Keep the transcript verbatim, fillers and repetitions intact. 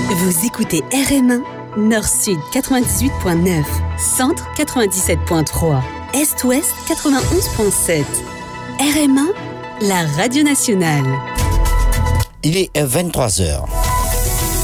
Vous écoutez R M un, Nord-Sud quatre-vingt-dix-huit virgule neuf, Centre quatre-vingt-dix-sept virgule trois, Est-Ouest quatre-vingt-onze virgule sept. R M un, la radio nationale. Il est vingt-trois heures.